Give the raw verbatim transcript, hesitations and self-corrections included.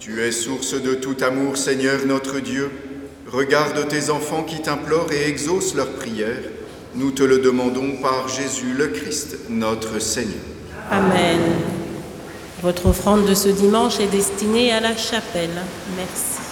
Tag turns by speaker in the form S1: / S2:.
S1: Tu es source de tout amour, Seigneur notre Dieu. Regarde tes enfants qui t'implorent et exaucent leurs prières. Nous te le demandons par Jésus le Christ, notre Seigneur.
S2: Amen. Votre offrande de ce dimanche est destinée à la chapelle. Merci.